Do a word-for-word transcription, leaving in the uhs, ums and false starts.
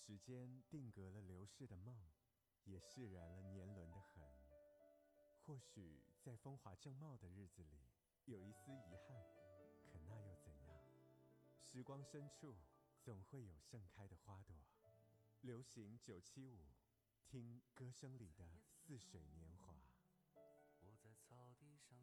时间定格了流逝的梦，也释然了年轮的痕。或许在风华正茂的日子里有一丝遗憾，可那又怎样？时光深处总会有盛开的花朵。流行九七五，听歌声里的似水年华。